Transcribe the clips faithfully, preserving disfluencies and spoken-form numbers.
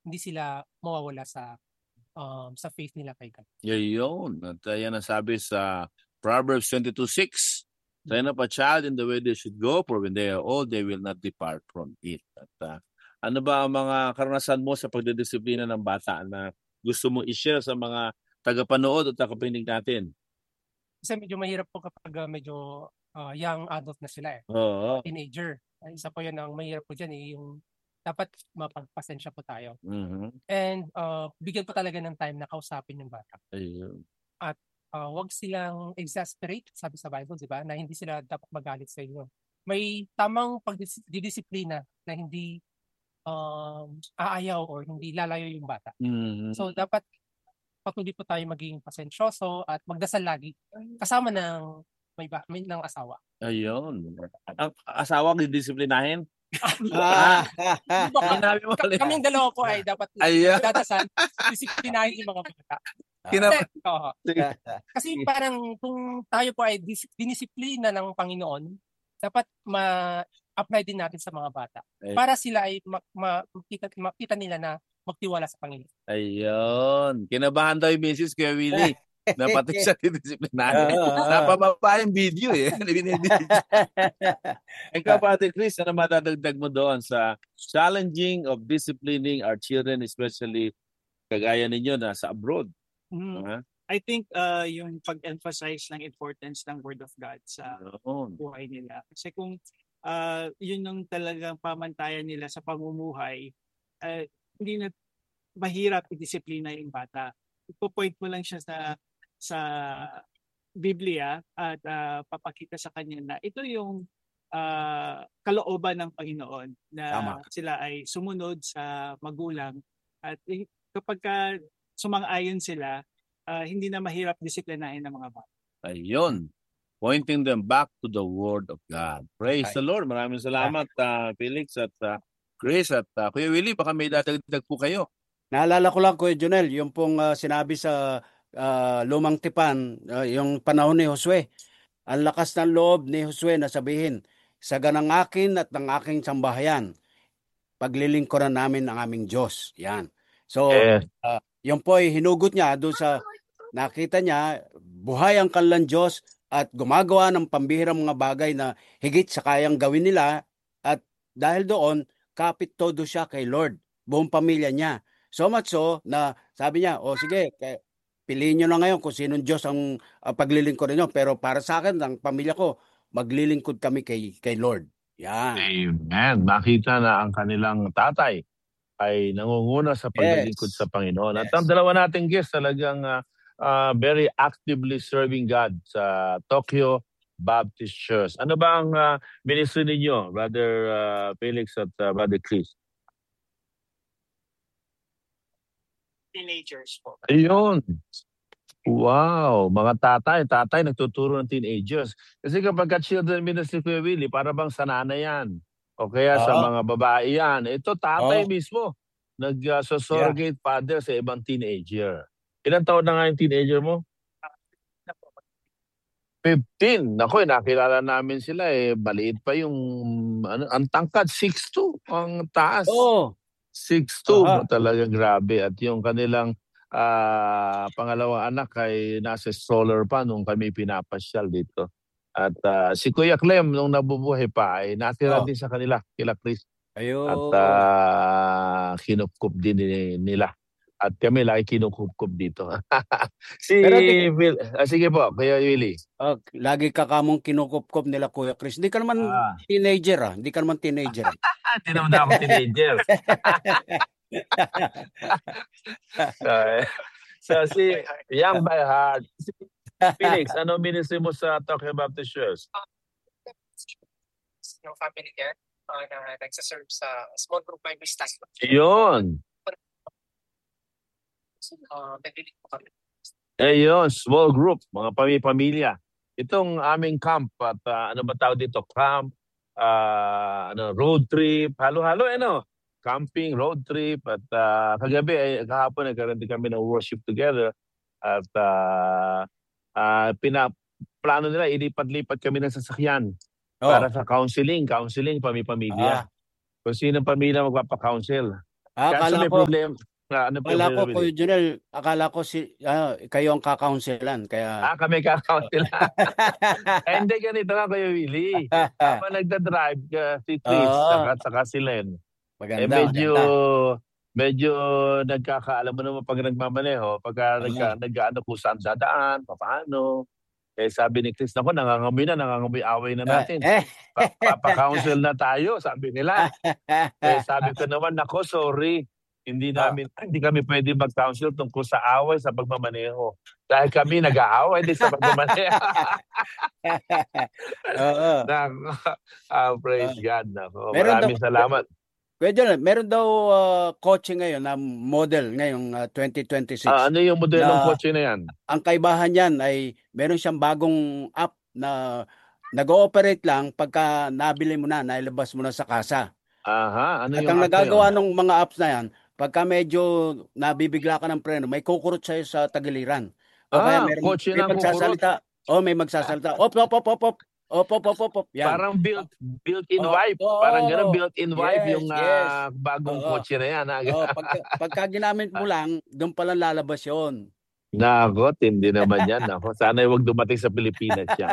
hindi sila mawawala sa um, sa faith nila kay God. Yun. At uh, yan ang sabi sa Proverbs twenty-two six. Train up a child in the way they should go, for when they are old, they will not depart from it. At uh, ano ba ang mga karanasan mo sa pagdidisiplina ng bata na gusto mo i-share sa mga tagapanood at tagapakinig natin? Kasi medyo mahirap po kapag uh, medyo uh, young adult na sila eh. Oo. Teenager. Isa po yun ang mahirap po dyan eh, yung dapat mapagpasensya po tayo. Mm-hmm. And uh, bigyan po talaga ng time na kausapin yung bata. Ayun. At uh, wag silang exasperate, sabi sa Bible, di ba? Na hindi sila dapat magalit sa inyo. May tamang pagdidisiplina na hindi um, aayaw or hindi lalayo yung bata. Mm-hmm. So dapat patuloy po tayo maging pasensyoso at magdasal lagi kasama ng may, ba, may ng asawa. Ayun. Ang asawa didisiplinahin? Ah, kaming dalawa po ay dapat dadasal, disiplinahin yung mga bata. Kinap- uh, kasi parang kung tayo po ay dis- dinisiplina ng Panginoon, dapat ma-apply din natin sa mga bata para sila ay ma- ma- makita, makita nila na magtiwala sa Panginoon. Ayun. Kinabahan daw yung misis Kuya Willie. Napati siya didisiplinahin. Napababa yung video eh. Ikaw, Father Chris, ano matadagdag mo doon sa challenging of disciplining our children, especially kagaya ninyo na sa abroad? Mm. Uh-huh. I think uh, yung pag-emphasize ng importance ng Word of God sa oh. buhay nila. Kasi kung uh, yun yung talagang pamantayan nila sa pamumuhay, uh, hindi na mahirap i-disiplina yung bata. Ipo-point mo lang siya sa sa Biblia at uh, papakita sa kanya na ito yung uh, kalooban ng Panginoon na Tama. Sila ay sumunod sa magulang at eh, kapag ka sumang-ayon sila, uh, hindi na mahirap disiplinahin ng mga bata. Ayun. Pointing them back to the Word of God. Praise okay. the Lord. Maraming salamat, uh, Felix at uh, Chris at uh, Kuya Willie. Baka may dadagdag po kayo. Naalala ko lang, Kuya Jonel, yung pong uh, sinabi sa uh, Lumang Tipan, uh, yung panahon ni Josue. Ang lakas ng loob ni Josue na sabihin, saga ng akin at ng aking sambahayan, paglilingkuran namin ang aming Diyos. Yan. So, yes. uh, yung po ay hinugot niya doon sa nakita niya, buhay ang kanilang Diyos at gumagawa ng pambihirang mga bagay na higit sa kayang gawin nila at dahil doon, kapit todo siya kay Lord, buong pamilya niya. So much so na sabi niya, o oh, sige, piliin nyo na ngayon kung sinong Diyos ang uh, paglilingkod niyo. Pero para sa akin, ang pamilya ko, maglilingkod kami kay, kay Lord. Yan. Amen. Nakita na ang kanilang tatay ay nangunguna sa paglilingkod yes. sa Panginoon. Yes. At ang dalawa nating guest talagang uh, uh, very actively serving God sa Tokyo Baptist Church. Ano ba ang uh, ministry ninyo, Brother uh, Felix at uh, Brother Chris? Teenagers po. Ayun. Wow. Mga tatay. Tatay nagtuturo ng teenagers. Kasi kapag children ministry, Kuya Willie, para bang sanana yan. O kaya uh-huh. sa mga babae yan. Ito tatay uh-huh. mismo. Nag-surrogate uh, yeah. father sa ibang teenager. Ilang taon na nga yung teenager mo? fifteen. Naku, nakilala namin sila eh. Maliit pa yung, ano, ang tangkad, six two. Ang taas. Oo. Oh. six two. Uh-huh. Talagang grabe. At yung kanilang uh, pangalawang anak ay nasa stroller pa nung kami pinapasyal dito. At uh, si Kuya Clem, nung nabubuhay pa, ay natira oh. din sa kanila, kila Chris. Ayun. At uh, kinupkup din nila. At kami lagi kinukupkup dito. si Pero, Will, uh, sige po, Kuya Willie. Uh, lagi ka kamong kinukupkup nila, Kuya Chris. Hindi ka naman ah. teenager ah. Hindi ka naman teenager. Hindi naman ako teenager. so, so, si Young by Heart. Si Felix, ano ministry mo sa Tokyo Baptist Church? Yung family care uh, na nagsaserve sa small group Bible study. Yun. Uh, Ayun, small group, mga pamilya. Itong aming camp at uh, ano ba tawag dito? Camp, uh, ano, road trip, halo-halo, ano? Camping, road trip. At uh, kagabi, ay, kahapon, nagkaroon din kami ng worship together. At uh, uh, pinaplano nila, ilipat-lipat kami ng sasakyan oh. para sa counseling. Counseling, pamilya. Ah. Kung sino pamilya magpapa-counsel. Ah, Kaso akala may ko, problema. Ah, ano akala ko, problema, Kuya Willie? Junel, akala ko si, ah, kayo ang kakaunselan. Kaya, Ah, kami kakount nila. Eh, hindi ganito nga Kuya Willie. Habang nagda-drive ka, si Chris, Oo, saka, saka si Len, eh maganda, medyo, maganda. medyo nagkakaalam mo naman pag nagmamaneho, pagka nagka, Oo. nag-ano kung saan dadaan, paano. Eh sabi ni Chris, naku, nangangamoy na, nangangamoy away na Ah, natin. eh. Pa- Papa-counsel na tayo, sabi nila. Eh sabi ko naman, nako, sorry. Hindi Ah, namin, hindi kami pwede mag-counsel tungkol sa away sa pagmamaneho. Dahil kami nag-aaway din sa pagmamaneho. Oo. Nako, ah, Ah, praise God. Nako, meron daw, maraming salamat. Kuya Junel, meron daw ah, kotse ngayon na model ngayong ah, twenty Ah, twenty-six ano yung modelong na kotse na yan? ang kaibahan niyan ay meron siyang bagong app na nag-ooperate lang pagka nabili mo na, nailabas mo na sa kasa. Aha, ano At yung ang app na yun? nagagawa ng mga apps na yan, pagka medyo nabibigla ka ng preno, may kukurot sa'yo sa tagiliran. O kaya Ah, meron, kotse may ng kukurot. magsasalita. O may magsasalita. Op, op, op, op, op. Op, op, op, op, op. Yan. Parang built built-in Oh, wipe. Parang gano'n, oh, built-in wipe yes, yung yes. ah, bagong Oo. kotse na yan. ah. Oh, pagka, pagka ginamit mo lang, doon pala lalabas yon. Nako, hindi naman yan. Nako, sana huwag dumating sa Pilipinas yan.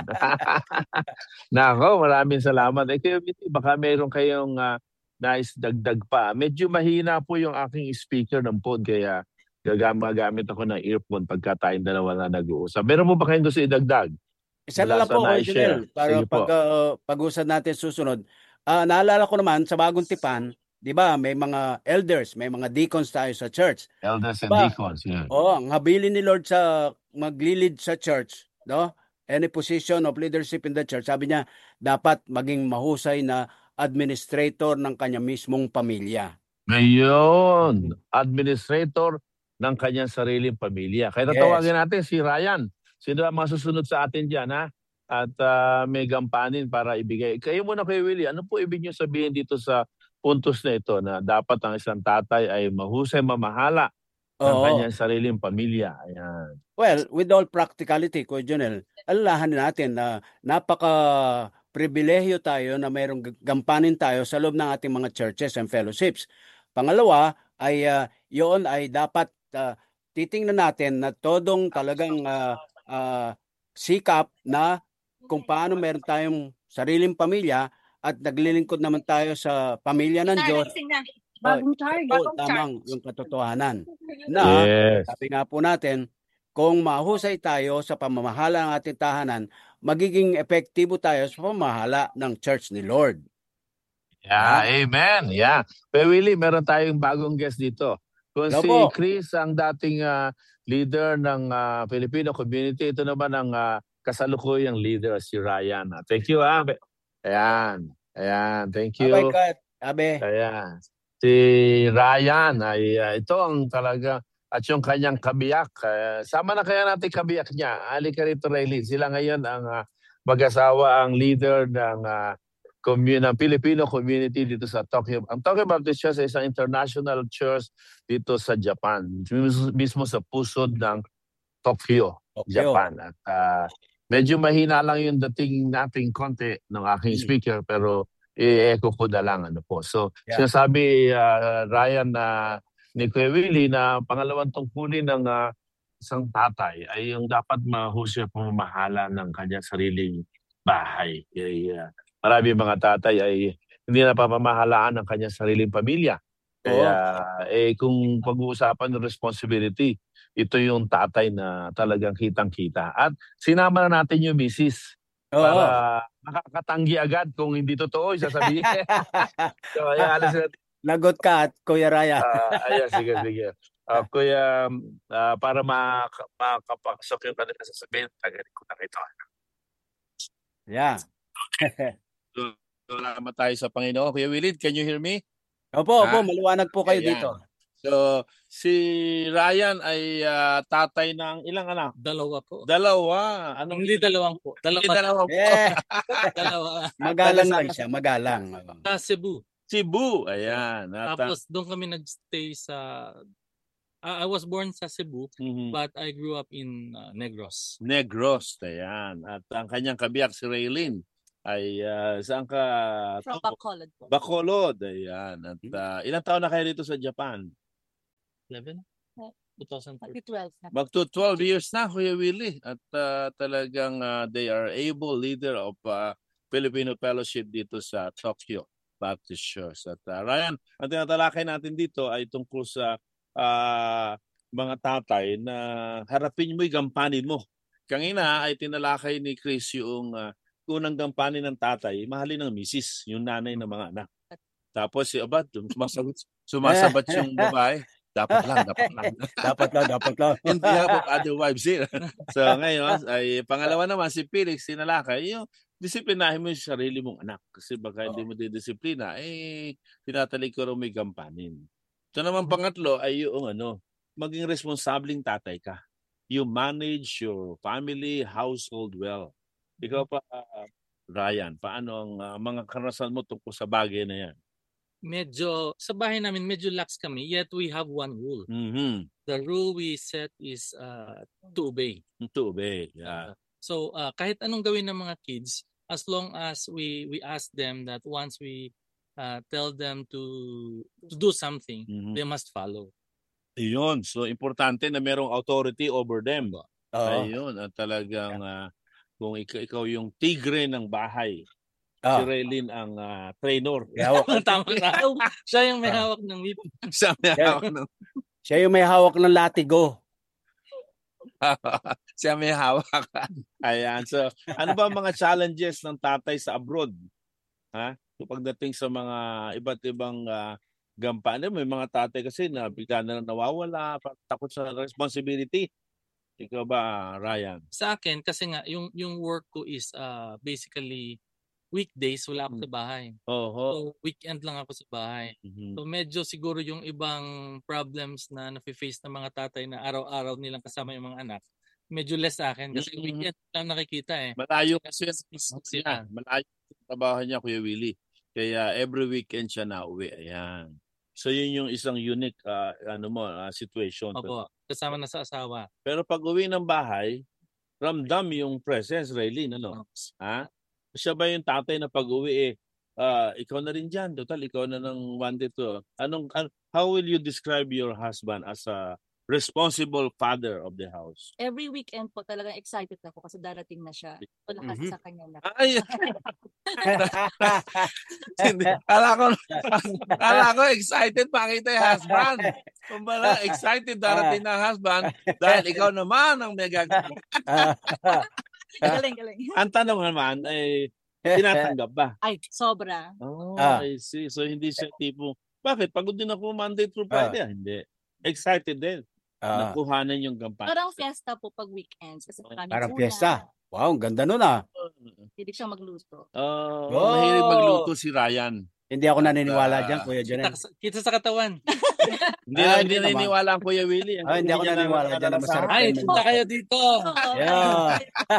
Nako, maraming salamat. Eh, kayo, Viti, baka mayroon kayong ah, nais dagdag pa. Medyo mahina po yung aking speaker ng phone, kaya gagamit ako ng earphone pagka tayong dalawa na nag-uusap. Meron mo ba kayong gusto idagdag? Isa na Mula lang sa po, Kuya na-share. Junel, para Sige pag po. uh, pag-usad natin susunod. Ah, naalala ko naman sa Bagong Tipan, 'di ba, may mga elders, may mga deacons tayo sa church. Elders 'Di and ba? deacons. Yeah. Oo, ang habilin ni Lord sa maglilid sa church, no? Any position of leadership in the church, sabi niya, dapat maging mahusay na administrator ng kanya mismong pamilya. Ngayon, administrator ng kanyang sariling pamilya. Kaya Yes. tatawagin natin si Ryan. Sino ang masusunod sa atin dyan, ha? At ah, may gampanin para ibigay. Kayo muna, Kuya Willie, ano po ibig niyo sabihin dito sa puntos na ito na dapat ang isang tatay ay mahusay mamahala ng Oo. kanyang sariling pamilya? Ayan. Well, with all practicality, Kuya Jonel, alalahanin natin na napaka pribilehyo tayo na mayroong g- gampanin tayo sa loob ng ating mga churches and fellowships. Pangalawa ay ah, yun ay dapat ah, titingnan natin na todong talagang ah, ah, sikap na kung paano meron tayong sariling pamilya at naglilingkod naman tayo sa pamilya ng Diyos. Bagong charge. Oh, tamang yung katotohanan. Na, Yes. sabi nga po natin, kung mahusay tayo sa pamamahala ng ating tahanan, magiging epektibo tayo sa pamamahala ng church ni Lord. Yeah, amen. Yeah. Kuya Willie, meron tayong bagong guest dito. Kung Hello si po. Chris ang dating ah, leader ng ah, Filipino community, ito naman ang ah, kasalukuyang leader, si Ryan. Ah, Thank you, ah. Ayan. Ayan. Thank you. Abay ka, abe. Ayan. Si Ryan ay ah, ito ang talaga at yung kanyang kabiyak. eh, sama na kaya natin kabiyak niya. Ali ka rito, Raylene. Sila ngayon ang ah, mag-asawa, ang leader ng ah, commu- ng Filipino community dito sa Tokyo. Ang Tokyo Baptist Church ay isang international church dito sa Japan. Mis- Mismo sa pusod ng Tokyo, Tokyo. Japan. At ah, medyo mahina lang yung dating nating konti ng aking Hmm. speaker, pero i-echo ko na lang. Ano po. So, Yeah. sinasabi ah, Ryan na ni Kuya Willie na pangalawang tungkulin ng ah, isang tatay ay yung dapat mahusay pamamahala ng kanyang sariling bahay. Kaya, ah, marami mga tatay ay hindi na papamahalaan ng kanyang sariling pamilya. Kaya eh kung pag-uusapan ng responsibility, ito yung tatay na talagang kitang-kita. At sinama na natin yung misis Oo. para makakatanggi agad kung hindi totoo, sasabihin. So, ayan, alas natin. Lagot ka at Kuya Raya. Ah, ayan, sige, sige. Ah, kuya, ah, para mak- makapasok yung kanila sasabihin, tagarin ko na ito. Yeah. Salamat tayo sa Panginoon. Kuya Willid, can you hear me? Opo, Ah, opo, maliwanag po kayo ayan. dito. So, si Ryan ay ah, tatay ng ilang anak? Dalawa po. Dalawa. Anong Hindi dalawang po. Hindi Dalawa. dalawa po. Eh, Dalawa. magalang Taga- lang siya, magalang. Sa Cebu. Cebu. Ayan. At, ah, Tapos doon kami nagstay sa Ah, I was born sa Cebu mhm. but I grew up in uh, Negros. Negros. Ayan. At ang kanyang kabiyak si Raylene ay uh, saan ka? From Bacolod po. Bacolod, ayan. At uh, ilang taon na kayo dito sa Japan? eleven? twenty fourteen. twelve na. Magto twelve years na, Kuya Willie. At uh, talagang uh, they are able leader of uh, Filipino Fellowship dito sa Tokyo Baptist Church. At uh, Ryan, ang tinatalakay natin dito ay tungkol sa uh, mga tatay na harapin mo, gampanin mo. Kanina ay tinalakay ni Chris yung uh, unang gampanin ng tatay, mahalin ng misis, yung nanay ng mga anak. Tapos si Abad, sumasagot, sumasabat yung babae. Dapat lang, dapat lang. dapat lang, dapat lang. In behalf of other wives here. So ngayon, ay pangalawa naman si Felix, sinalakay, yung disiplinahin mo yung sarili mong anak. Kasi baka hindi mo didisiplina, eh, tinatalik ko rin may gampanin. Ito naman pangatlo ay yung ano, maging responsabling tatay ka. You manage your family, household well. Ikaw pa, uh, Ryan, paano ang uh, mga karanasan mo tungkol sa bagay na yan? Medyo, sa bahay namin, medyo lax kami, yet we have one rule. Mm-hmm. The rule we set is uh, to obey. To obey, yeah. Uh, so, uh, kahit anong gawin ng mga kids, as long as we we ask them that once we uh, tell them to, to do something, mm-hmm. they must follow. Ayun, so importante na merong authority over them. Oo. Ayun, at talagang uh, kung ikaw, ikaw yung tigre ng bahay, Ah. si Raylene ang uh, trainer. Tama na. Siya yung may hawak ng whip. Siya may hawak ng... Siya yung may hawak ng latigo. Siya may hawak. Ayan. So, ano ba mga challenges ng tatay sa abroad? Ha? So, pagdating sa mga iba't ibang uh, gampanan, may mga tatay kasi na bigla na nawawala, takot sa responsibility. Ikaw ba, Ryan? Sa akin, kasi nga, yung, yung work ko is uh, basically weekdays, wala ako sa bahay. Oho. So, weekend lang ako sa bahay. Mm-hmm. So, medyo siguro yung ibang problems na nafe-face ng mga tatay na araw-araw nilang kasama yung mga anak, medyo less sa akin kasi mm-hmm. weekend lang nakikita eh. Malayo kasi siya. Malayo yung trabaho niya, Kuya Willie. Kaya every weekend siya na-uwi. Ayan. So, yun yung isang unique uh, ano mo, uh, situation. Opo, kasama na sa asawa. Pero pag uwi ng bahay, ramdam yung presence, Raylene, ano? Oh. Ha? Siya ba yung tatay na pag-uwi eh, uh, ikaw na rin dyan, total, ikaw na ng one day to. Anong, an, how will you describe your husband as a responsible father of the house? Every weekend po talagang excited ako kasi darating na siya. Wala kasi mm-hmm. sa kanya na. Ay! Kala ko, kala ko excited makita yung husband. Kumbala, excited darating na husband dahil ikaw naman ang may gagawin. Galing, galing. Ang tanong naman ay, tinatanggap ba? Ay, sobra. Oh, Ah. I see. So, hindi siya tipo, bakit? Pagod din ako Monday through Friday. Ah. Hindi. Excited din. Ah. Nakuhanan yung gampanan. Parang fiesta po pag weekends. Kasi kami Parang una. fiesta. Wow, ang ganda nun ah. Hindi siya magluto. Oh, Oh. mahilig magluto si Ryan. Hindi ako naniniwala Ah. dyan, Kuya Kita, Jonel. kita sa katawan. Hindi Ah, na hindi hindi naman. naniniwala ang Kuya Willie. Ah, hindi ako niya naniniwala na- dyan na masarap. Ay, yan. punta kayo dito. Oo. Yeah.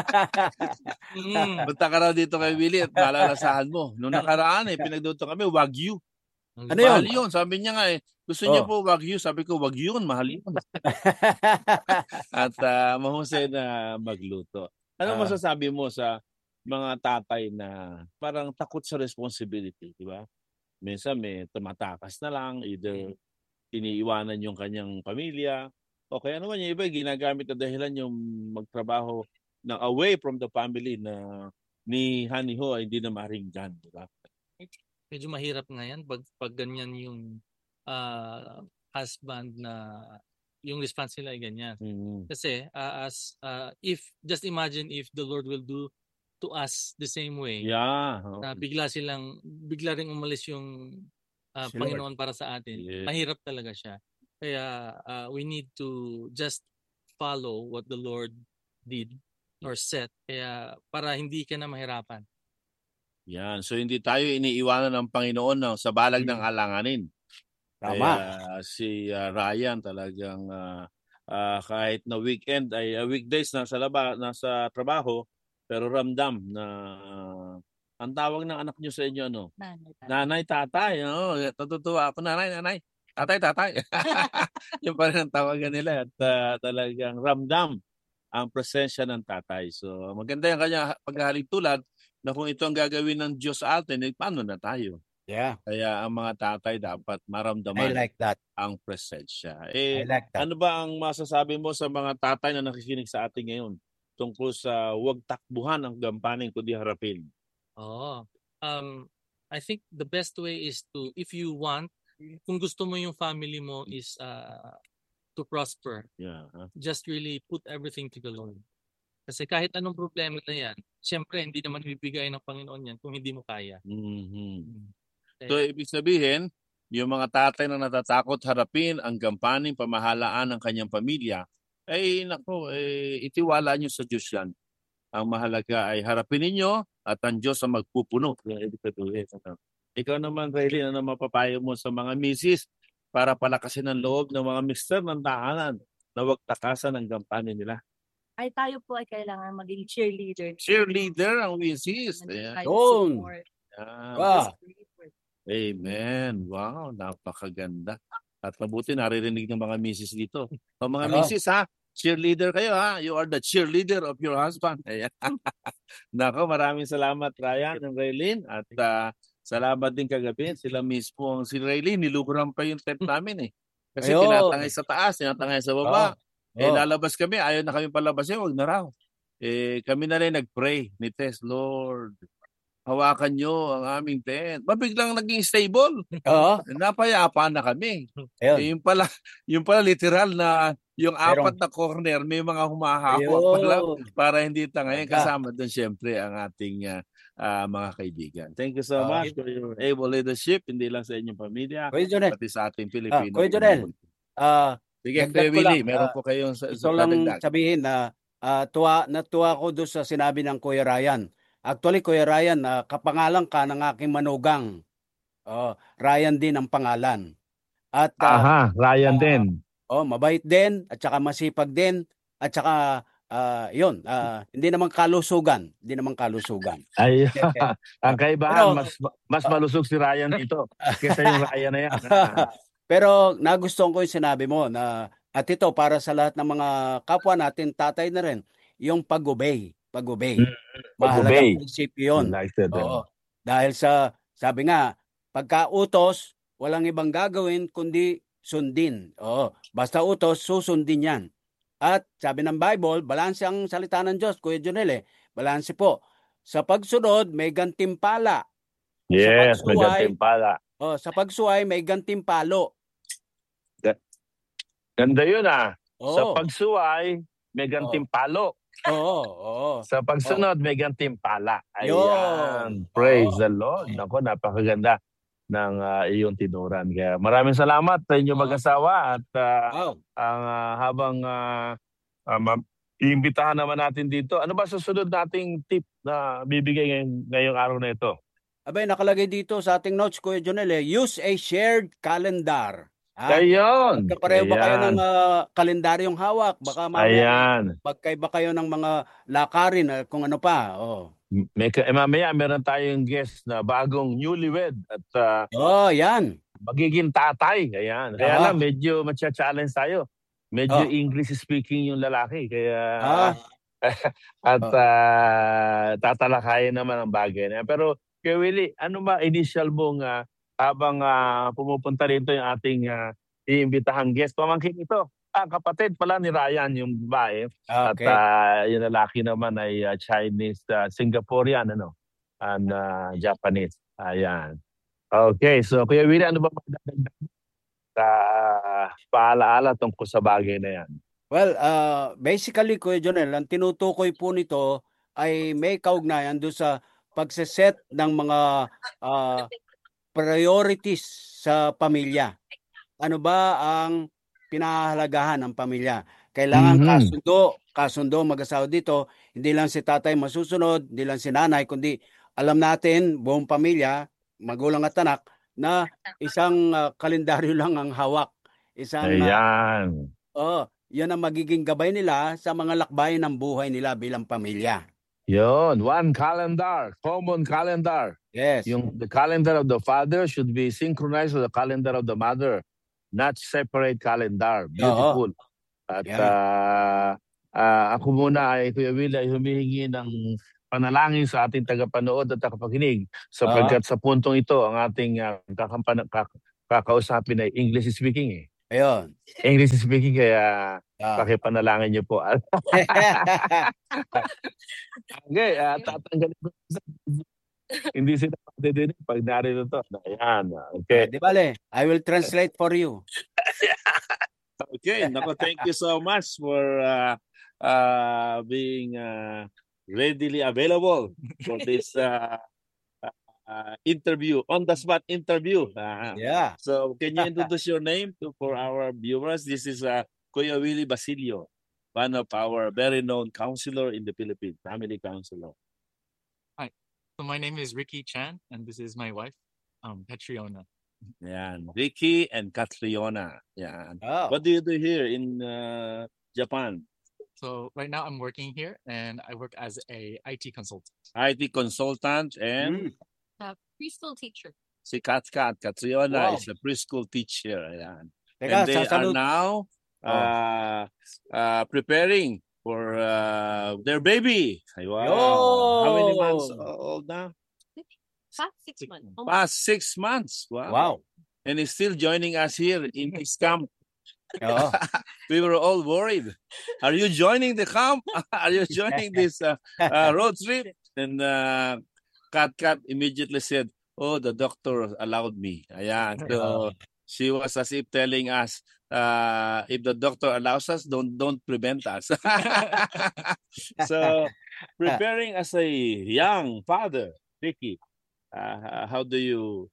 Mm. Punta ka raw dito kay Willie at malalasahan mo. Nung nakaraan eh, pinagluto kami, Wagyu. Ano yun? Mahal yun. Sabi niya nga eh, gusto niya Oh. po Wagyu. Sabi ko, Wagyu yun, mahal yun. At uh, mahusay na magluto. Ano Ah. masasabi mo sa mga tatay na parang takot sa responsibility, di ba? Minsan may tumatakas na lang, either iniiwanan yung kanyang pamilya, o kaya naman yung iba, ginagamit na dahilan yung magtrabaho na away from the family na ni Honey Ho ay hindi na maringgan, di ba? Medyo mahirap nga yan pag, pag ganyan yung uh, husband na yung response nila ay ganyan. Mm. Kasi uh, as uh, if just imagine if the Lord will do to us the same way. Yeah. Na bigla silang bigla ring umalis yung uh, Si Panginoon para sa atin. Yes. Mahirap talaga siya. Kaya uh, we need to just follow what the Lord did or set. Kaya para hindi ka na mahirapan. Yan. So hindi tayo iniiwanan ng Panginoon ng sa balag Hmm. ng alanganin. Tama. Kaya si uh, Ryan talagang uh, uh, kahit na weekend ay uh, weekdays nasa laba, nasa trabaho, pero ramdam na uh, ang tawag ng anak niyo sa inyo ano? Nanay, tatay. Nanay, tatay. Oo, natutuwa ako. Nanay, nanay. Tatay, tatay. Yung pa rin ang tawagan nila at uh, talagang ramdam ang presensya ng tatay. So maganda yung kanya paghahaling tulad na kung ito ang gagawin ng Diyos sa atin, eh, paano na tayo? Yeah, Kaya ang mga tatay dapat I maramdaman like that. ang presensya. I Eh, like that. ano ba ang masasabi mo sa mga tatay na nakikinig sa atin ngayon tungkol sa huwag takbuhan ang gampanin kundi harapin? Oo. Um, I think the best way is to, if you want, kung gusto mo yung family mo is uh, to prosper, Yeah. huh? just really put everything to the Lord. Kasi kahit anong problema na yan, siyempre hindi naman bibigay ng Panginoon yan kung hindi mo kaya. Mhm. Kaya, So, ibig sabihin, yung mga tatay na natatakot harapin ang gampaning pamahalaan ng kanyang pamilya, ay nako, eh, itiwala nyo sa Diyos yan. Ang mahalaga ay harapin ninyo at ang Diyos ang magpupuno. Yung ibig sabihin, ano. Ikaw naman, Raylene, ano mapapayo mo sa mga misis para palakasin ang loob ng mga mister ng tahanan na huwag takasan ang gampanin nila? Ay tayo po ay kailangan maging cheerleader. Cheerleader ang misis. Nandun Ayan. tayo Yun. support. Yan. Wow. Amen. Wow, napakaganda. At mabuti naririnig ng mga misis dito. O mga Oo. misis ha, cheerleader kayo ha. You are the cheerleader of your husband. Ayan. Nako, maraming salamat Ryan and Raylene. At ah, salamat din kagabi. Sila mismo ang si Raylene. Nilukuran pa yung tent namin eh. Kasi Ayun. tinatangay sa taas, tinatangay sa baba. Oo. Eh Oo. lalabas kami, ayaw na kami palabas. Eh, wag na raw. Eh, kami na rin nag-pray ni Tess, Lord, hawakan nyo ang aming tent. Mabiglang naging stable. Oo. Napayapa na kami. Ayun. Eh, yung pala, yung pala literal na yung Merong- apat na corner may mga humahawak pala Ayun. para hindi tangayin. Talaga. Kasama doon siyempre ang ating ah, ah, mga kaibigan. Thank you so Ah. much for your able leadership, hindi lang sa inyong pamilya, Kuya Jonel, pati sa ating ah, Pilipino. Kuya Jonel, ah, Sige, dagdag Kuya ko Willie, lang, meron ah, po kayong sa, ito sa lang kadagdag. sabihin na ah, tuwa, natuwa ko doon sa sinabi ng Kuya Ryan. Actually, Kuya Ryan, ah, kapangalan ka ng aking manugang. Oh, Ryan din ang pangalan. At ah, Aha, Ryan ah, din. oh, mabait din at saka masipag din at saka ah, yun, ah, hindi naman kalusugan, hindi naman kalusugan. Ay, ang Ah, kaibahan, pero- mas mas ah, malusog si Ryan dito kaysa yung Ryan na yan. Pero nagustuhan ko yung sinabi mo na at ito para sa lahat ng mga kapwa natin, tatay na rin, yung pag-obey, pag-obey. Mm, Mahalagang pag-obey. prinsipyo yun. Like that, Oo. Dahil sa, sabi nga, pagka-utos, walang ibang gagawin kundi sundin. Oo. Basta utos, susundin yan. At sabi ng Bible, balanse ang salita ng Diyos, Kuya Jonel eh. Balanse po. Sa pagsunod, may gantimpala. Yes, may pagsuway- gantimpala. Oh, sa pagsuway, may gantimpalo. Ganda yun ah. Sa Oo. pagsuway, may gantimpalo. Oo, oo. Sa pagsunod, may gantimpala. Yun. Ayan. Praise Oo. the Lord. Nako, napakaganda ng ah, iyong tinuran. Kaya maraming salamat sa inyong Oo. mag-asawa at ah, Wow. ang ah, habang uh, iimbitahan naman natin dito. Ano ba susunod nating tip na bibigay ngayong, ngayong araw na ito? Abay, nakalagay dito sa ating notes, Kuya Jonel, eh, use a shared calendar. Ha? Ayun. Kapareho ba kayo Ayan. ng uh, kalendaryong hawak? Baka mamaya Ayan. magkaiba kayo ng mga lakarin, eh, kung ano pa. Oh, May, ka- eh, mamaya meron tayong guest na bagong newlywed at ah, oh yan. magiging tatay. Ayan. Kaya Ah. lang, medyo matcha-challenge tayo. Medyo Ah. English speaking yung lalaki. Kaya Ah. at Ah. ah, tatalakayin naman ang bagay na yan. Pero Kuya Willie, ano ba initial mong ah, habang ah, pumupunta rito yung ating uh, iimbitahang guest? Pamangkin ito. Ah, kapatid pala ni Ryan yung babae. At Okay. ah, yung lalaki naman ay ah, Chinese, ah, Singaporean, ano, and ah, Japanese. Ayan. Okay, so Kuya Willie, ano ba magdadagdag sa paalaala tungkol sa bagay na yan? Well, uh, basically, Kuya Jonel, ang tinutukoy po nito ay may kaugnayan doon sa pagseset ng mga uh, priorities sa pamilya. Ano ba ang pinahahalagahan ng pamilya? Kailangan Mhm. kasundo, kasundo mag-asawa dito. Hindi lang si tatay masusunod, hindi lang si nanay, kundi alam natin, buong pamilya, magulang at anak, na isang uh, kalendaryo lang ang hawak. Isang, uh, Ayan. oh, yan ang magiging gabay nila sa mga lakbayin ng buhay nila bilang pamilya. Yon, one calendar, common calendar. Yes. Yung the calendar of the father should be synchronized with the calendar of the mother, not separate calendar. Beautiful. At Yeah. ah, ah, ako muna ay Kuya Will ay humihingi ng panalangin sa ating tagapanood at tagapakinig sapagkat sa puntong ito ang ating uh, kakampan- kak- kakausapin ay English speaking eh. Ayun. English speaking kaya Ah. pakipanalangin niyo po. Okay, uh, tatanggalin ko. Hindi sila pwede din pag narito to. Ayan, okay. Di bale, I will translate for you. Okay, nako, thank you so much for uh, uh, being uh, readily available for this uh, uh, interview, on-the-spot interview. Uh, Yeah. So, can you introduce your name to, for our viewers? This is uh, Kuya Willie Basilio, one of our very known counselor in the Philippines, family counselor. Hi. So my name is Ricky Chan, and this is my wife, um, Petriona. Yan, Ricky and Catriona. Yan. Oh. What do you do here in uh, Japan? So right now I'm working here, and I work as a I T consultant. I T consultant and Mm. Uh, preschool teacher. si Kat Kat, Catriona Wow. is a preschool teacher. Ayan. Teka, And they are sasalud. now uh, uh, preparing for uh, their baby. Ay, wow. How many months Yo! old now? Past six months. Almost. Past six months. Wow. Wow. And he's still joining us here in this camp. Oo. We were all worried. Are you joining the camp? Are you joining this uh, uh, road trip? And uh, Kat Kat immediately said, oh, the doctor allowed me. Ayan. So she was as if telling us, uh, if the doctor allows us, don't don't prevent us. So preparing as a young father, Ricky, uh, how do you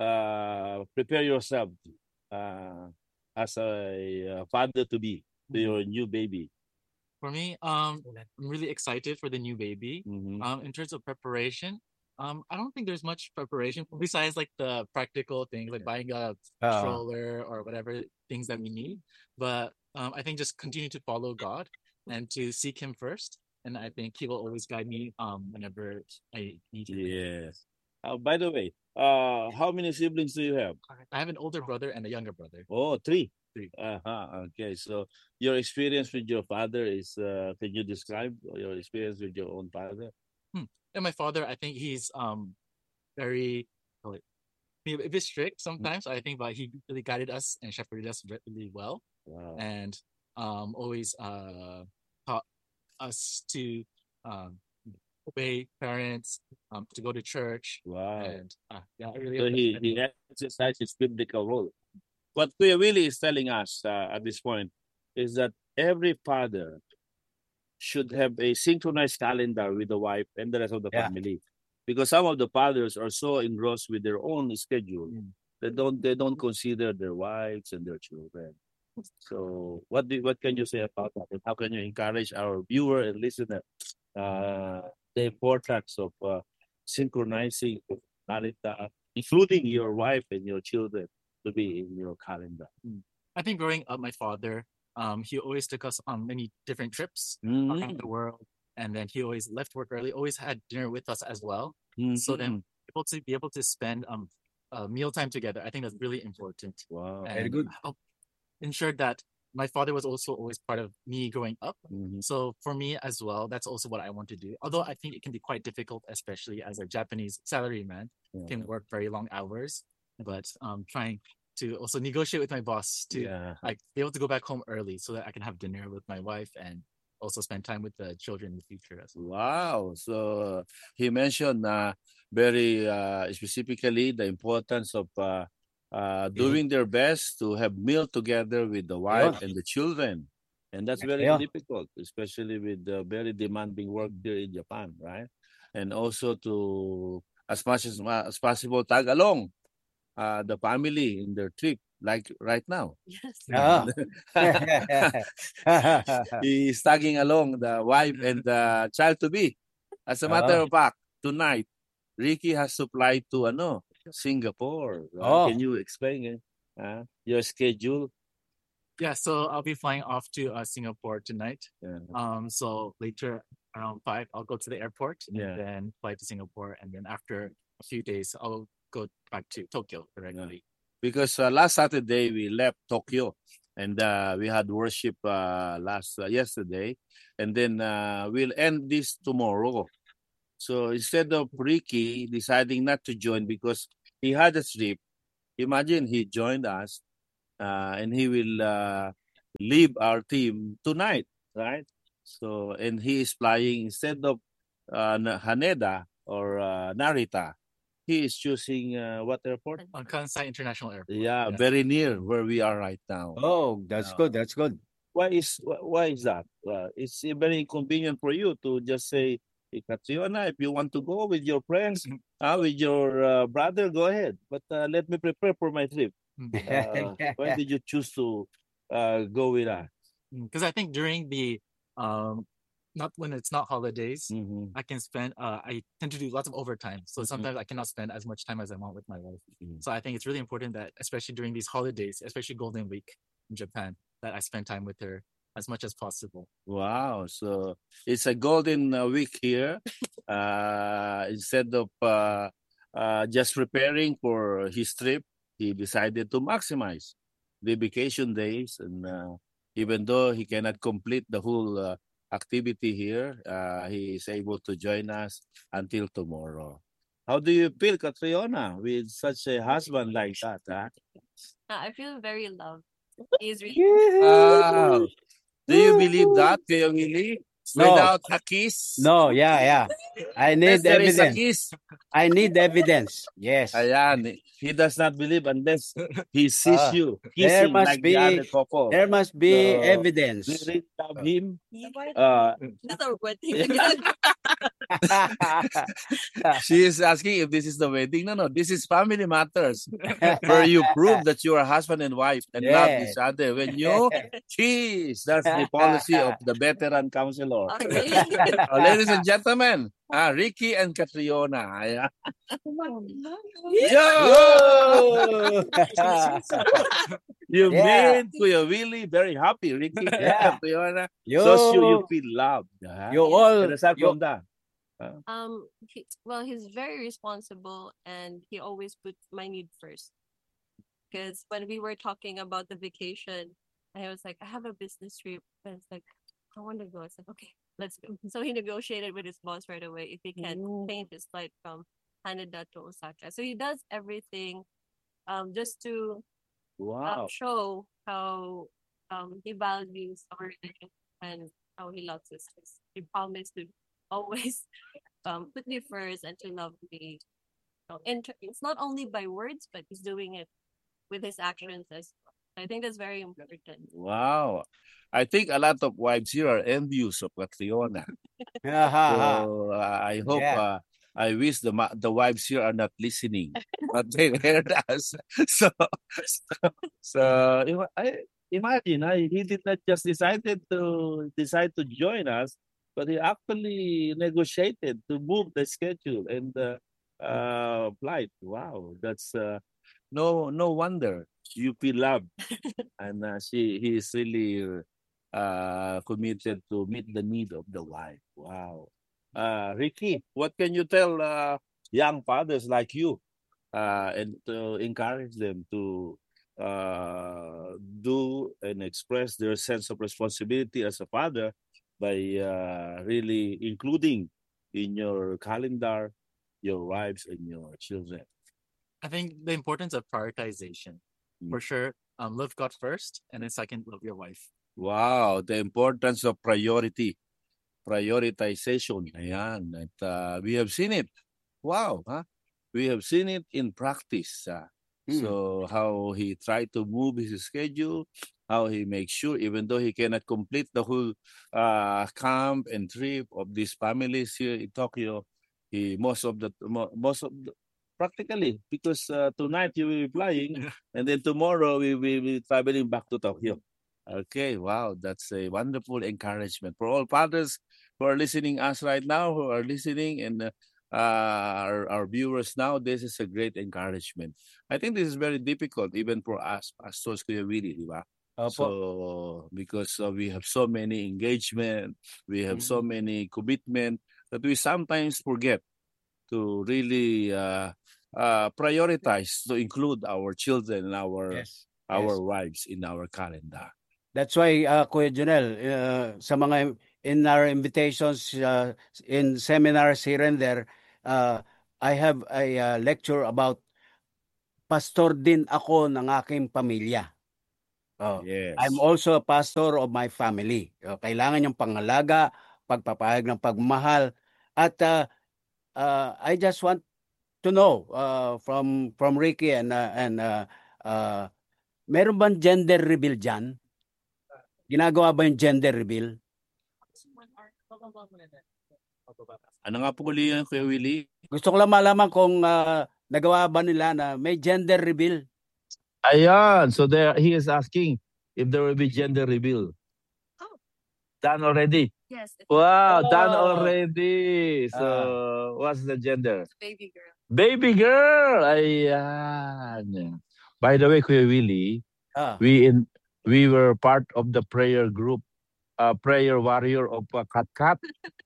uh, prepare yourself uh, as a father to be to your new baby? For me, um, I'm really excited for the new baby. Mhm. Um, in terms of preparation, um, I don't think there's much preparation besides like the practical things, like buying a Uh, stroller or whatever things that we need. But um, I think just continue to follow God and to seek Him first, and I think He will always guide me um whenever I need Him. Yes. Uh, by the way, uh, how many siblings do you have? I have an older brother and a younger brother. Oh, three. Three. Uh-huh. Okay. So your experience with your father is, uh, can you describe your experience with your own father? And my father, I think he's um very like, maybe a bit strict sometimes. I think, but he really guided us and shepherded us really well, Wow. and um always uh taught us to um obey parents, um to go to church, Wow. and uh, yeah, I really So he, he exercised his biblical role. What Kuya Willie is telling us uh, at this point is that every father should have a synchronized calendar with the wife and the rest of the Yeah. family. Because some of the fathers are so engrossed with their own schedule, Mm. they don't they don't consider their wives and their children. So what do what can you say about that? And how can you encourage our viewer and listener uh, the importance of uh, synchronizing calendar, including your wife and your children, to be in your calendar? I think growing up, my father, um, he always took us on many different trips Mm-hmm. around the world, and then he always left work early, always had dinner with us as well. So Mm-hmm. then able to be able to spend um uh, mealtime together, I think that's really important. Wow. And Very good. help ensure that my father was also always part of me growing up. Mhm. So for me as well, that's also what I want to do. Although I think it can be quite difficult, especially as a Japanese salaryman, Yeah. can work very long hours. But um, trying to also negotiate with my boss to Yeah. like be able to go back home early so that I can have dinner with my wife and also spend time with the children in the future as well. Wow. So he mentioned uh, very uh, specifically the importance of uh, uh, doing their best to have meal together with the wife and the children. And that's very Yeah. difficult, especially with the very demanding work here in Japan, right? And also to, as much as, as possible, tag along uh, the family in their trip, like right now. Yes. Ah. He's tagging along the wife and the child to be. As a matter Ah. of fact, tonight, Ricky has to fly to ano, Singapore. right? Oh. Can you explain eh, uh, your schedule? Yeah, so I'll be flying off to uh, Singapore tonight. Yeah. Um, so later around five, I'll go to the airport and Yeah. then fly to Singapore, and then after a few days, I'll go back to Tokyo directly. Because uh, last Saturday we left Tokyo and uh, we had worship uh, last uh, yesterday, and then uh, we'll end this tomorrow. So instead of Ricky deciding not to join because he had a trip, imagine he joined us uh, and he will uh, leave our team tonight, right? So, and he is flying instead of uh, Na- Haneda or uh, Narita, he is choosing uh, what airport? On Kansai International Airport. Yeah, Yeah. very near where we are right now. Oh, that's Yeah. good. That's good. Why is wh- why is that? Uh, it's uh, very inconvenient for you to just say, hey, Catriona, if you want to go with your friends, uh, with your uh, brother, go ahead. But uh, let me prepare for my trip. Uh, why did you choose to uh, go with us? Because I think during the um not when it's not holidays, Mhm. I can spend uh I tend to do lots of overtime. So Mhm. sometimes I cannot spend as much time as I want with my wife. Mhm. So I think it's really important that especially during these holidays, especially Golden Week in Japan, that I spend time with her as much as possible. Wow. So it's a golden uh, week here. Uh, instead of uh, uh, just preparing for his trip, he decided to maximize the vacation days. And uh, even though he cannot complete the whole uh, activity here, uh, he is able to join us until tomorrow. How do you feel, Catriona, with such a husband like that? Huh? Uh, I feel very loved. He's really Wow. Do you believe that, Kuya Willie? No. Without a kiss? No, yeah, yeah. I Unless need there is a evidence. kiss. I need evidence. Yes. Ayan, he does not believe unless he sees Ah, you there kissing must like be the other couple. there must be So, evidence. Do you really love him? Uh, That's our wedding again. she is asking if this is the wedding. No, no, this is family matters. Where you prove that you are husband and wife and love Yeah. each other. When you kiss, that's the policy of the veteran counselor. Okay. Uh, ladies and gentlemen, ah, Ricky and Catriona. Ayan. Yo! You Yeah. made Kuya Willie very happy, Ricky. Yeah. Catriona. You, So you, you feel loved. huh? you all, And aside you, from that, Um, he, well, he's very responsible and he always puts my need first. Because when we were talking about the vacation, I was like, I have a business trip. And it's like, I want to go. I said, okay, let's go. So he negotiated with his boss right away if he can change his flight from Haneda to Osaka. So he does everything um just to wow. um, show how um he values our religion and how he loves us. He promised to always um put me first and to love me. So, and t- it's not only by words, but he's doing it with his actions as well. I think that's very important. Wow. I think a lot of wives here are envious of Catriona. Aha. So uh, I hope, Yeah. uh, I wish the ma- the wives here are not listening, but they heard us. So, so, so ima- I, imagine I, he did not just decided to decide to join us, but he actually negotiated to move the schedule and the uh, flight. Wow, that's uh, no no wonder you feel loved, and uh, she he is really uh, committed to meet the need of the wife. Wow. Uh, Ricky, what can you tell uh, young fathers like you uh, and to encourage them to uh, do and express their sense of responsibility as a father by uh, really including in your calendar your wives and your children? I think the importance of prioritization. For sure, um, love God first, and then second, love your wife. Wow, the importance of priority, prioritization. Ayan, at uh, we have seen it. Wow, huh? We have seen it in practice. Uh, Hmm. So how he tried to move his schedule, how he makes sure, even though he cannot complete the whole uh, camp and trip of these families here in Tokyo, he most of the mo- most of the, practically because uh, tonight you will be flying, and then tomorrow we will be traveling back to Tokyo. Okay, wow, that's a wonderful encouragement for all fathers who are listening us right now, who are listening, and uh, uh, our, our viewers now. This is a great encouragement. I think this is very difficult even for us, pastors, Kuya Willie, di ba? Opo. So because uh, we have so many engagement, we have so many commitment that we sometimes forget to really uh, uh, prioritize to include our children and our Yes. our Yes. wives in our calendar. That's why, uh, Kuya Junel, uh, sa mga in our invitations uh, in seminars here and there, uh, I have a uh, lecture about pastor din ako ng aking pamilya. Oh, Yes. I'm also a pastor of my family. Oh, kailangan yung pangalaga, pagpapahayag ng pagmamahal. At uh, uh, I just want to know uh, from from Ricky and uh, and uh, uh, meron bang gender reveal dyan? Ginagawa ba yung gender reveal? Ano nga po uli yan, Kuya Willie? Gusto ko lang malaman kung uh, nagawa ba nila na may gender reveal. Ayan. So there, he is asking if there will be gender reveal. Oh. Done already. Yes, it's Wow, done Oh. already. So Ah. what's the gender? a baby girl. Baby girl. Ayan. By the way, Kuya Willie, Ah. we in we were part of the prayer group, uh, prayer warrior of uh, Kat Kat.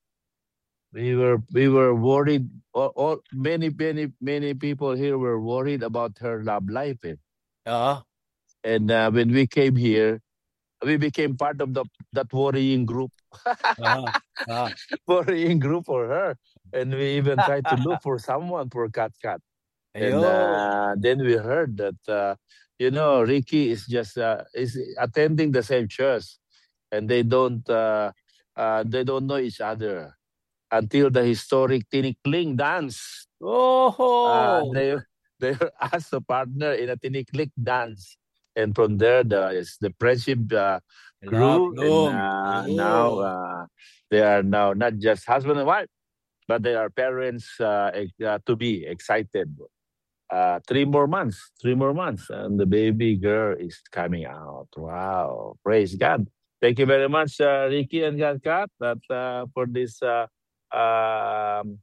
We were we were worried. All, all many many many people here were worried about her love life. Eh? Oo. And uh, when we came here, we became part of the that worrying group, Ah. Ah. worrying group for her. And we even tried to look for someone for Kat Kat. And Ayun. uh, then we heard that uh, you know Ricky is just uh, is attending the same church, and they don't uh, uh, they don't know each other until the historic Tinikling dance. Oh. Uh, they they were asked to partner in a Tinikling dance, and from there the is the friendship uh, grew, and uh, now uh, they are now not just husband and wife, but they are parents uh, ex- uh, to be excited. Uh, three more months, three more months, and the baby girl is coming out. Wow! Praise God! Thank you very much, uh, Ricky and Kat Kat, that uh, for this. Uh, um,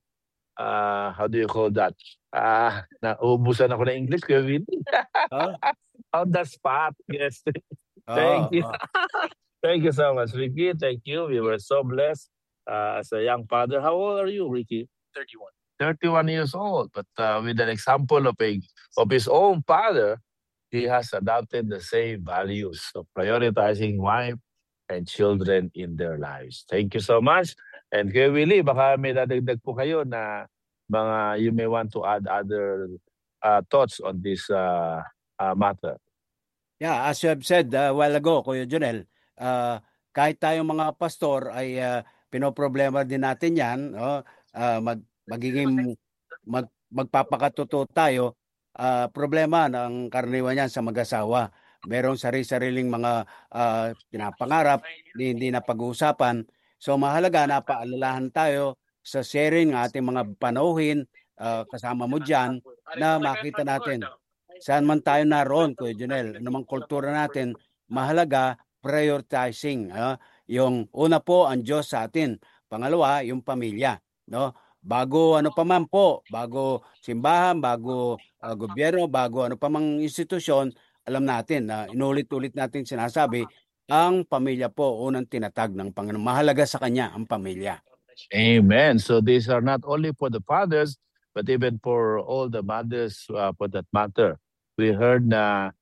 uh, how do you call that? Ah, naubusan ako ng English, Kuya Willie. Huh? On the spot, yes. Ah, Thank you. ah. Thank you so much, Ricky. Thank you. We were so blessed uh, as a young father. How old are you, Ricky? thirty-one. thirty-one years old. But uh, with an example of a of his own father, he has adopted the same values of prioritizing wife and children in their lives. Thank you so much. And Kuya Willie, baka may dadagdag po kayo na mga you may want to add other uh, thoughts on this uh, uh, matter. Yeah, as you have said uh, a while ago, Kuya Jonel, uh, kahit tayong mga pastor ay uh, pinoproblema din natin yan, no? uh, mag, magiging mag, magpapakatuto tayo, uh, problema ng karaniwan yan sa mag-asawa. Merong sarili-sariling mga uh, pinapangarap, di, hindi na pag-uusapan. So mahalaga na paalalahan tayo sa sharing ng ating mga panauhin, uh, kasama mo dyan, na makita natin. Saan man tayo naroon, Kuya Jonel, anumang kultura natin, mahalaga prioritizing. Uh, yung una po ang Diyos sa atin. Pangalawa, yung pamilya. No? Bago ano pa man po, bago simbahan, bago uh, gobyerno, bago ano pa mang institusyon, alam natin na uh, inulit-ulit natin sinasabi, ang pamilya po unang tinatag ng Panginoon. Mahalaga sa Kanya ang pamilya. Amen. So these are not only for the fathers, but even for all the mothers uh, for that matter. We heard na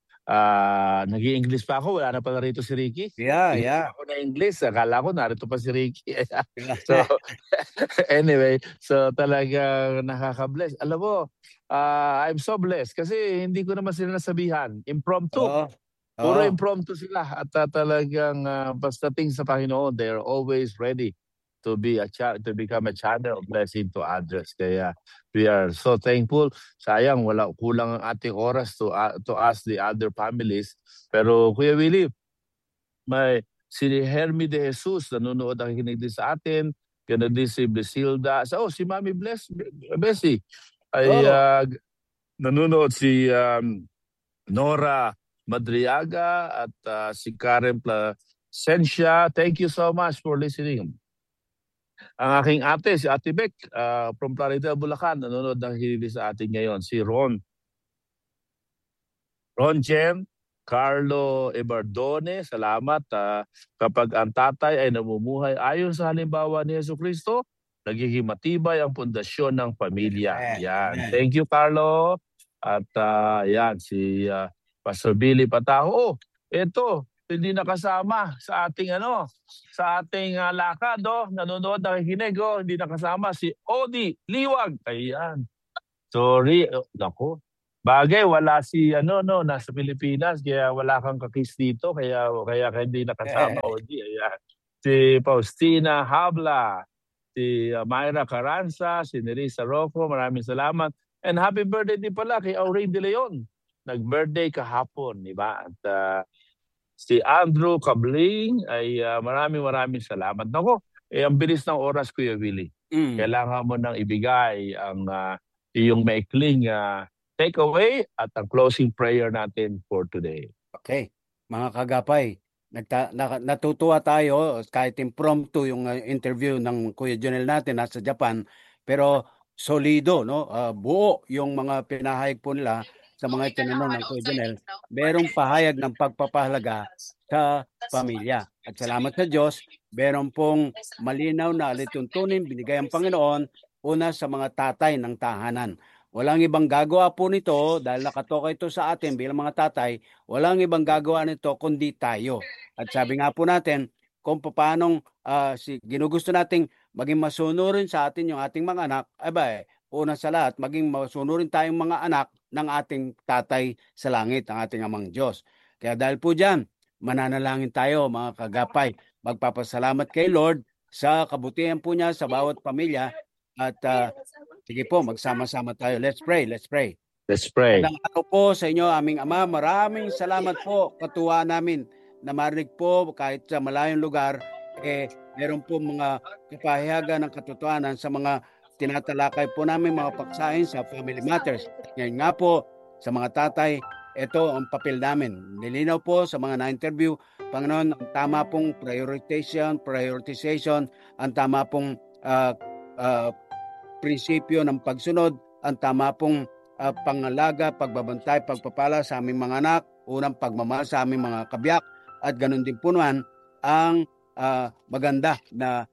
uh, nag-i-English pa ako. Wala na pala rito si Ricky. Yeah, Hindi yeah. ako na English. Akala ko narito pa si Ricky. So anyway, so talagang nakaka-bless. Alam mo, uh, I'm so blessed kasi hindi ko naman sila nasabihan. Impromptu. Oh. Puro Oh. impromptu sila. At uh, talagang uh, basta ting sa Panginoon, they are always ready to be a cha- to become a channel of blessing to others. Kaya we are so thankful. Sayang wala kulang ang ating oras to uh, to ask the other families. Pero Kuya Willie, may si Hermie de Jesus nanonood, nakikinig din sa atin. Ganoon din si Besilda. So, oh, si Mami Bless, Bessie ay Oh. uh, nanonood si um, Nora Madriaga at uh, si Karen Placencia. Thank you so much for listening. Ang aking ate, si Ate Beck, uh, from Plaridel, Bulacan, nanonood ng hilig sa atin ngayon. Si Ron. Ron Chen, Carlo Ebardone, salamat. Uh, kapag ang tatay ay namumuhay ayon sa halimbawa ni Jesucristo, nagiging matibay ang pundasyon ng pamilya. Amen. Yan. Amen. Thank you, Carlo. At uh, yan, si uh, Pastor Billy Pataho. Oh, ito, hindi nakasama sa ating ano, sa ating uh, lakad, oh. Nanonood, nakikinig, oh. Hindi nakasama si Odi Liwag. Ayan. Sorry, oh, naku. Bagay, wala si ano, no, nasa Pilipinas, kaya wala kang kakis dito, kaya, kaya hindi nakasama, Odi. Ayan. Si Faustina Habla, si uh, Myra Caranza, si Nerissa Rocco, maraming salamat. And happy birthday din pala kay Aurel De Leon. Nag-birthday kahapon, di ba? At uh, si Andrew Cabling ay uh, maraming maraming salamat. Nako, eh, ang bilis ng oras, Kuya Willie. Mm. Kailangan mo nang ibigay ang uh, iyong maikling uh, takeaway at ang closing prayer natin for today. Okay, mga kagapay, nagta, na, natutuwa tayo kahit impromptu yung uh, interview ng Kuya Jonel natin nasa Japan, pero solido, no? Uh, buo yung mga pinahayag po nila sa mga itinanong ng Kuya Jonel. Merong pahayag ng pagpapahalaga sa pamilya. At salamat sa Diyos, meron pong malinaw na alituntunin binigay ang Panginoon una sa mga tatay ng tahanan. Walang ibang gagawa po nito dahil nakatoka ito sa atin bilang mga tatay, walang ibang gagawa nito kundi tayo. At sabi nga po natin, kung paanong uh, si, ginugusto nating maging masunurin sa atin yung ating mga anak, abay, una sa lahat, maging masunurin tayong mga anak ng ating tatay sa langit, ang ating amang Diyos. Kaya dahil po dyan, mananalangin tayo mga kagapay. Magpapasalamat kay Lord sa kabutihan po niya sa bawat pamilya. At uh, sige po, magsama-sama tayo. Let's pray, let's pray. Let's pray. Magandang araw po sa inyo, aming Ama. Maraming salamat po, katuwa namin na marinig po kahit sa malayong lugar, eh, meron po mga kapahiyagan ng katotohanan sa mga tinatalakay po namin mga paksain sa Family Matters. Ngayon nga po, sa mga tatay, ito ang papel namin. Nilinaw po sa mga na-interview, Panginoon, ang tama pong prioritization, prioritization, ang tama pong uh, uh, prinsipyo ng pagsunod, ang tama pong uh, pangalaga, pagbabantay, pagpapala sa aming mga anak, unang pagmamahal sa aming mga kabiyak, at ganun din po naman ang uh, maganda na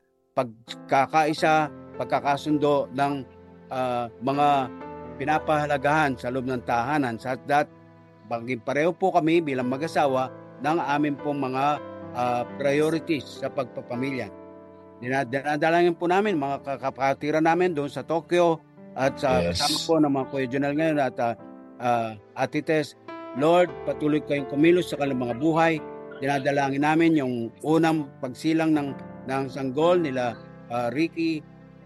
pagkakaisa, pagkakasundo ng uh, mga pinapahalagahan sa loob ng tahanan. Sa that, maging pareho po kami bilang mag-asawa ng aming pong mga uh, priorities sa pagpapamilya. Dinadalangin po namin mga kakapatira namin doon sa Tokyo at sa yes. kasama po ng mga Kuya Jonel ngayon at uh, uh, Ate Tess. Lord, patuloy kayong kumilos sa kanilang mga buhay. Dinadalangin namin yung unang pagsilang ng, ng sanggol nila uh, Ricky.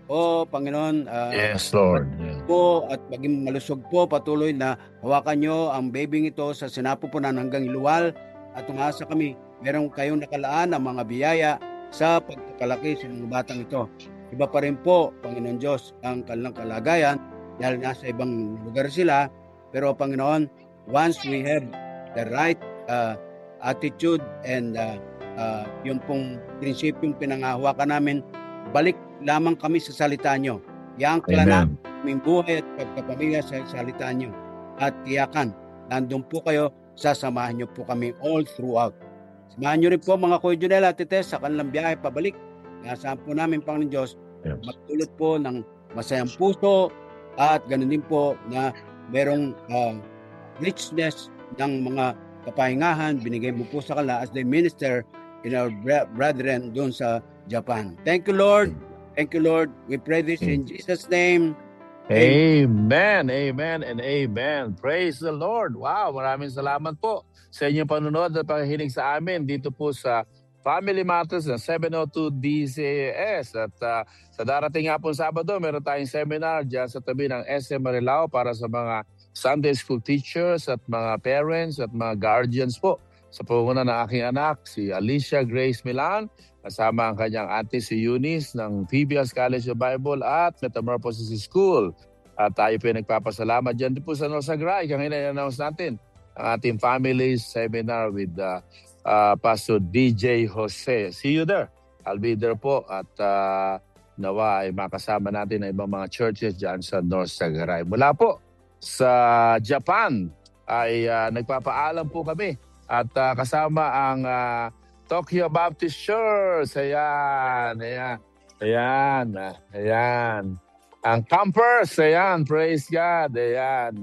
O Panginoon, uh, yes, Lord. Yeah. po at maging malusog po patuloy na hawakan nyo ang babying ito sa sinapupunan hanggang iluwal at umasa kami meron kayong nakalaan ng mga biyaya sa pagpapalaki sa mga batang ito. Iba pa rin po, Panginoon Diyos, ang kanilang kalagayan dahil nasa ibang lugar sila, pero Panginoon, once we have the right uh, attitude and uh, uh, yung pong prinsipyong pinangahawakan namin, balik lamang kami sa salita nyo. Yang kalanan aming buhay at pagkapamilya sa salita nyo. At tiyakan, nandun po kayo, sasamahan nyo po kami all throughout. Samahan nyo rin po mga Kuya Jonel at Tess sa kanilang biyahe pabalik. Nasaan po namin, Panginoon Diyos, yes. Magdulot po ng masayang puso at ganun din po na merong uh, richness ng mga kapahingahan binigay mo po sa kanila as they minister in our brethren doon sa Japan. Thank you, Lord. Thank you, Lord. We pray this in Jesus' name. Amen, amen, and amen. Praise the Lord. Wow, maraming salamat po sa inyong panunood at pakikinig sa amin dito po sa Family Matters ng seven oh two D C A S. At uh, sa darating nga po Sabado, meron tayong seminar dyan sa tabi ng S M Marilao para sa mga Sunday school teachers at mga parents at mga guardians po. Sa pangunguna ng aking anak, si Alicia Grace Milan, kasama ang kanyang ate si Eunice ng Phoebias College of Bible at Metamorphosis School. At tayo po ay nagpapasalamat dyan din po sa Norsagray. Kaya i-announce natin ang ating family seminar with uh, uh, Pastor D J Jose. See you there. I'll be there po at uh, nawa ay makasama natin ang ibang mga churches dyan sa Norsagray. Mula po sa Japan ay uh, nagpapaalam po kami at uh, kasama ang uh, Tokyo Baptist Church. Ayan, ayan, ayan, ayan. Ang campers, ayan, praise God, ayan.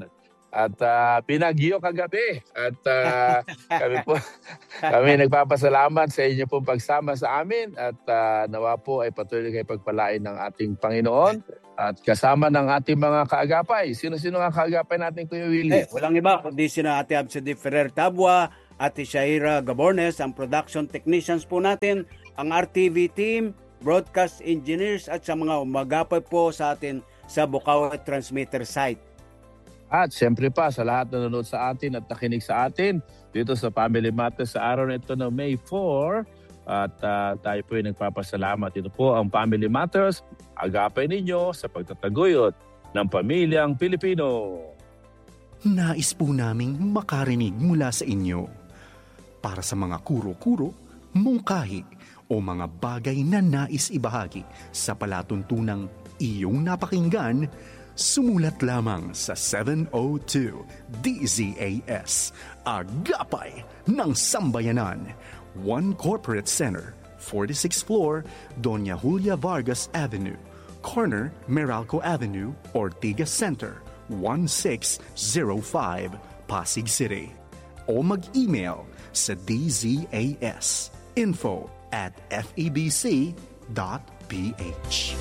At uh, pinagyo kagabi. At uh, kami po, kami nagpapasalamat sa inyo pong pagsama sa amin. At uh, nawa po ay patuloy kayo pagpalain ng ating Panginoon. At kasama ng ating mga kaagapay. Sino-sino nga kaagapay natin, Kuya Willie? Eh, walang iba kundi sina Ate Absedi Ferrer Tabua, Ate Shahira Gabornes, ang production technicians po natin, ang R T V team, broadcast engineers at sa mga umagapay po sa atin sa Bukaw Transmitter site. At siyempre pa sa lahat na nanonood sa atin at nakinig sa atin dito sa Family Matters sa araw na ito na May fourth. At uh, tayo po ay nagpapasalamat. Ito po ang Family Matters. Agapay ninyo sa pagtataguyod ng pamilyang Pilipino. Nais po naming makarinig mula sa inyo para sa mga kuro-kuro, mungkahi o mga bagay na nais ibahagi sa palatuntunang iyong napakinggan. Sumulat lamang sa seven oh two D Z A S, Agapay ng Sambayanan, One Corporate Center, forty-sixth floor, Doña Julia Vargas Avenue, corner Meralco Avenue, Ortigas Center, one six zero five, Pasig City. O mag-email sa d z a s info at f e b c dot p h.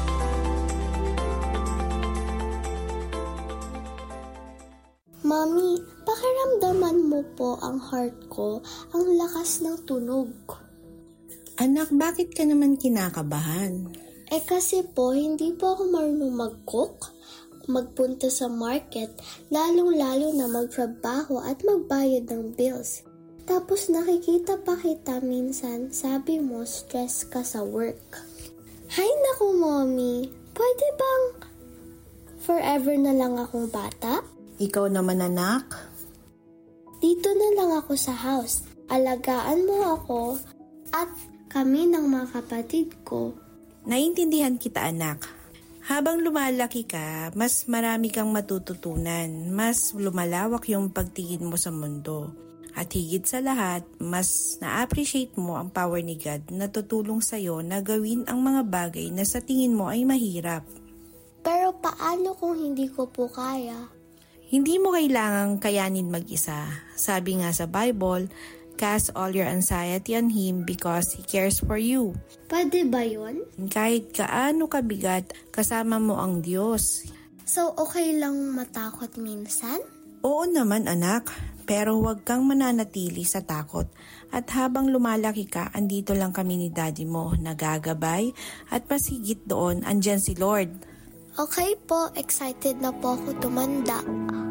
Mami, pakiramdaman mo po ang heart ko, ang lakas ng tunog. Anak, bakit ka naman kinakabahan? Eh kasi po, hindi po ako marunong mag-cook, magpunta sa market, lalong-lalo na magtrabaho at magbayad ng bills. Tapos nakikita pa kita minsan, sabi mo stress ka sa work. Hay naku, Mommy, pwede bang forever na lang akong bata? Ikaw naman, anak. Dito na lang ako sa house. Alagaan mo ako at kami ng mga kapatid ko. Naintindihan kita, anak. Habang lumalaki ka, mas marami kang matututunan. Mas lumalawak yung pagtingin mo sa mundo. At higit sa lahat, mas na-appreciate mo ang power ni God na tutulong sa'yo na gawin ang mga bagay na sa tingin mo ay mahirap. Pero paano kung hindi ko po kaya? Hindi mo kailangang kayanin mag-isa. Sabi nga sa Bible, cast all your anxiety on Him because He cares for you. Pwede ba yun? Kahit kaano kabigat, kasama mo ang Diyos. So okay lang matakot minsan? Oo naman, anak. Pero huwag kang mananatili sa takot. At habang lumalaki ka, andito lang kami ni Daddy mo, nagagabay. At mas higit doon, andyan si Lord. Okay po, excited na po ako tumanda.